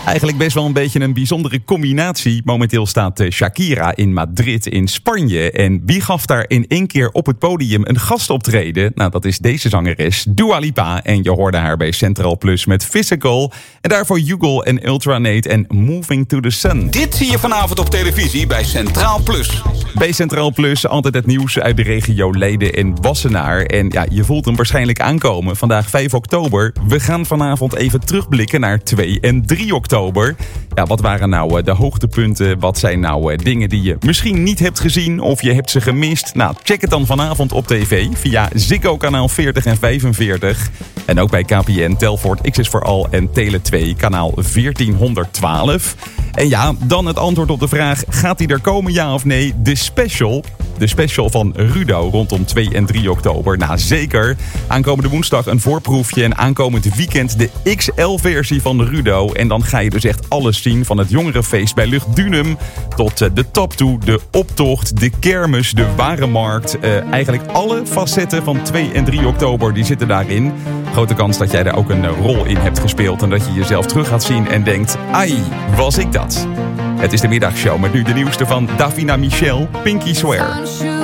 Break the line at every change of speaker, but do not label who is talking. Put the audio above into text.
Eigenlijk best wel een beetje een bijzondere combinatie. Momenteel staat Shakira in Madrid in Spanje. En wie gaf daar in één keer op het podium een gastoptreden? Nou, dat is deze zangeres Dua Lipa. En je hoorde haar bij Central Plus met Physical. En daarvoor Hugo en Ultranate en Moving to the Sun.
Dit zie je vanavond op televisie bij Centraal Plus.
Bij Centraal Plus altijd het nieuws uit de regio Leiden en Wassenaar. En ja, je voelt hem waarschijnlijk aankomen. Vandaag 5 oktober. We gaan vanavond even terugblikken naar 2 en 3 oktober. Ja, wat waren nou de hoogtepunten? Wat zijn nou dingen die je misschien niet hebt gezien of je hebt ze gemist? Nou, check het dan vanavond op tv via Ziggo kanaal 40 en 45. En ook bij KPN, Telfort, XS for All en Tele 2 kanaal 1412. En ja, dan het antwoord op de vraag, gaat die er komen, ja of nee? De special van Rudo rondom 2 en 3 oktober. Nou, zeker. Aankomende woensdag een voorproefje en aankomend weekend de XL-versie van Rudo. En dan ga je dus echt alles zien, van het jongerenfeest bij Lucht Dunum tot de tap toe, de optocht, de kermis, de warenmarkt. Eigenlijk alle facetten van 2 en 3 oktober, die zitten daarin. Grote kans dat jij daar ook een rol in hebt gespeeld en dat je jezelf terug gaat zien en denkt, ai, was ik dat? Het is de middagshow met nu de nieuwste van Davina Michel, Pinky Swear.